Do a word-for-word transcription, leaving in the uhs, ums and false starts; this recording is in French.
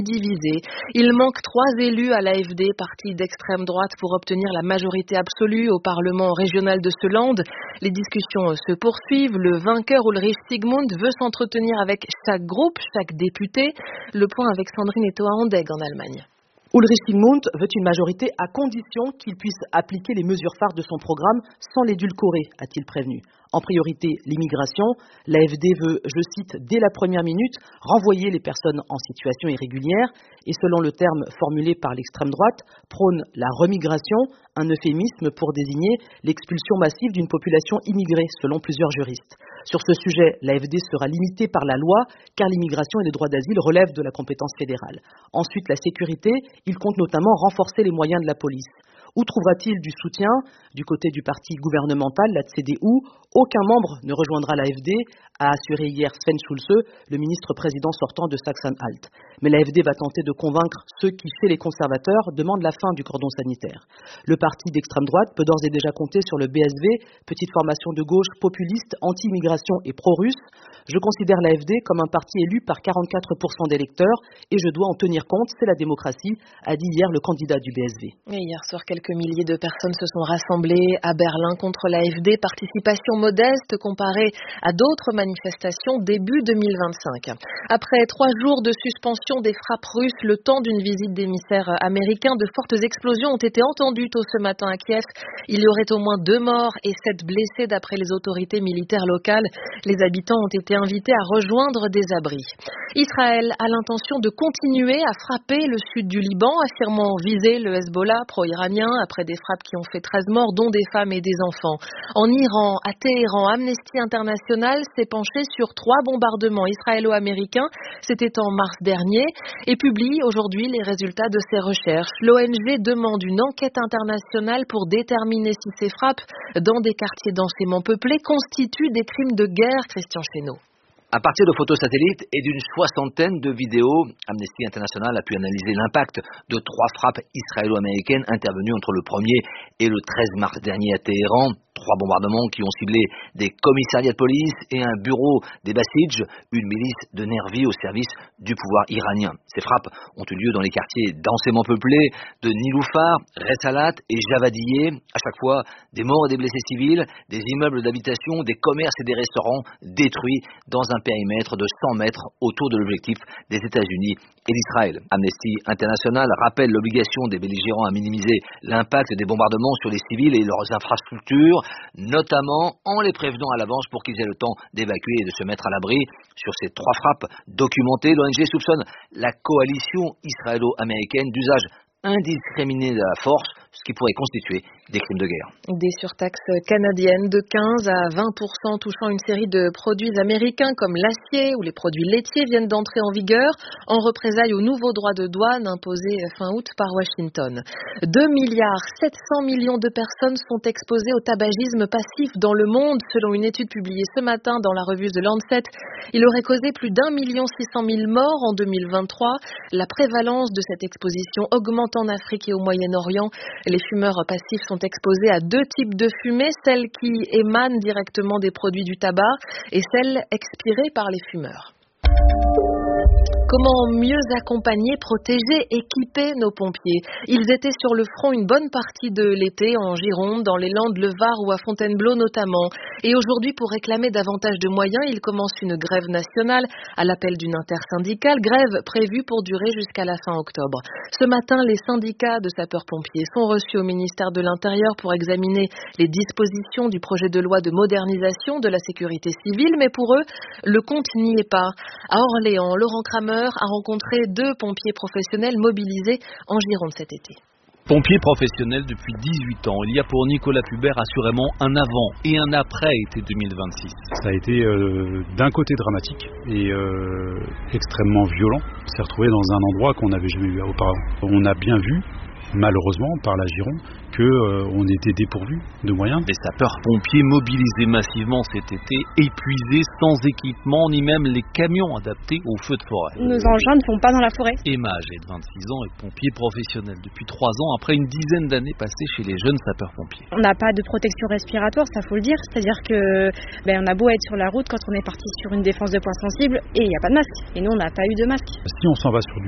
Divisé. Il manque trois élus à l'A F D, parti d'extrême droite, pour obtenir la majorité absolue au Parlement régional de Sønderland. Les discussions se poursuivent. Le vainqueur, Ulrich Sigmund, veut s'entretenir avec chaque groupe, chaque député. Le point avec Sandrine Etoa-Andegg en Allemagne. Ulrich Sigmund veut une majorité à condition qu'il puisse appliquer les mesures phares de son programme sans l'édulcorer, a-t-il prévenu. En priorité, l'immigration. L'A F D veut, je cite, dès la première minute, renvoyer les personnes en situation irrégulière et, selon le terme formulé par l'extrême droite, prône la remigration, un euphémisme pour désigner l'expulsion massive d'une population immigrée, selon plusieurs juristes. Sur ce sujet, l'A F D sera limitée par la loi, car l'immigration et le droit d'asile relèvent de la compétence fédérale. Ensuite, la sécurité, il compte notamment renforcer les moyens de la police. Où trouvera-t-il du soutien du côté du parti gouvernemental, la C D U? Aucun membre ne rejoindra l'A F D, a assuré hier Sven Schulze, le ministre-président sortant de Sachsen-Anhalt. Mais l'A F D va tenter de convaincre ceux qui, chez les conservateurs, demandent la fin du cordon sanitaire. Le parti d'extrême droite peut d'ores et déjà compter sur le B S V, petite formation de gauche populiste, anti-immigration et pro-russe. Je considère l'A F D comme un parti élu par quarante-quatre pour cent d'électeurs et je dois en tenir compte, c'est la démocratie, a dit hier le candidat du B S V. Et hier soir, quelques milliers de personnes se sont rassemblées à Berlin contre l'A F D, participation modeste comparée à d'autres manifestations début deux mille vingt-cinq. Après trois jours de suspension des frappes russes, le temps d'une visite d'émissaires américains, de fortes explosions ont été entendues tôt ce matin à Kiev. Il y aurait au moins deux morts et sept blessés d'après les autorités militaires locales. Les habitants ont été invités à rejoindre des abris. Israël a l'intention de continuer à frapper le sud du Liban, affirmant viser le Hezbollah pro-iranien après des frappes qui ont fait treize morts, dont des femmes et des enfants. En Iran, à Téhéran, Amnesty International s'est penché sur trois bombardements israélo-américains. C'était en mars dernier et publie aujourd'hui les résultats de ses recherches. L'O N G demande une enquête internationale pour déterminer si ces frappes dans des quartiers densément peuplés constituent des crimes de guerre. Christian Chesneau. À partir de photos satellites et d'une soixantaine de vidéos, Amnesty International a pu analyser l'impact de trois frappes israélo-américaines intervenues entre le premier et le treize mars dernier à Téhéran. Trois bombardements qui ont ciblé des commissariats de police et un bureau des Basij, une milice de nervis au service du pouvoir iranien. Ces frappes ont eu lieu dans les quartiers densément peuplés de Niloufar, Ressalat et Javadieh. À chaque fois, des morts et des blessés civils, des immeubles d'habitation, des commerces et des restaurants détruits dans un périmètre de cent mètres autour de l'objectif des États-Unis et d'Israël. Amnesty International rappelle l'obligation des belligérants à minimiser l'impact des bombardements sur les civils et leurs infrastructures, notamment en les prévenant à l'avance pour qu'ils aient le temps d'évacuer et de se mettre à l'abri. Sur ces trois frappes documentées, l'O N G soupçonne la coalition israélo-américaine d'usage indiscriminé de la force, ce qui pourrait constituer des crimes de guerre. Des surtaxes canadiennes de quinze à vingt pour cent touchant une série de produits américains comme l'acier ou les produits laitiers viennent d'entrer en vigueur en représailles aux nouveaux droits de douane imposés fin août par Washington. deux milliards sept cents millions de personnes sont exposées au tabagisme passif dans le monde, selon une étude publiée ce matin dans la revue The Lancet. Il aurait causé plus d'un million six cent mille morts en deux mille vingt-trois. La prévalence de cette exposition augmente en Afrique et au Moyen-Orient. Les fumeurs passifs sont exposés à deux types de fumée, celles qui émanent directement des produits du tabac et celles expirées par les fumeurs. Comment mieux accompagner, protéger, équiper nos pompiers? Ils étaient sur le front une bonne partie de l'été en Gironde, dans les Landes, le Var ou à Fontainebleau notamment. Et aujourd'hui, pour réclamer davantage de moyens, ils commencent une grève nationale à l'appel d'une intersyndicale, grève prévue pour durer jusqu'à la fin octobre. Ce matin, les syndicats de sapeurs-pompiers sont reçus au ministère de l'Intérieur pour examiner les dispositions du projet de loi de modernisation de la sécurité civile, mais pour eux, le compte n'y est pas. À Orléans, Laurent Kramer a rencontré deux pompiers professionnels mobilisés en Gironde cet été. Pompier professionnel depuis dix-huit ans, il y a pour Nicolas Pubert assurément un avant et un après été deux mille vingt-six. Ça a été euh, d'un côté dramatique et euh, extrêmement violent. On s'est retrouvé dans un endroit qu'on n'avait jamais vu auparavant. On a bien vu, malheureusement, par la Gironde, qu'on euh, était dépourvu de moyens. Les sapeurs-pompiers mobilisés massivement cet été, épuisés, sans équipement, ni même les camions adaptés aux feux de forêt. Nos engins ne vont pas dans la forêt. Emma, âgée de vingt-six ans, est pompier professionnel depuis trois ans, après une dizaine d'années passées chez les jeunes sapeurs-pompiers. On n'a pas de protection respiratoire, ça faut le dire. C'est-à-dire que ben, on a beau être sur la route, quand on est parti sur une défense de points sensibles, et il n'y a pas de masque. Et nous, on n'a pas eu de masque. Si on s'en va sur du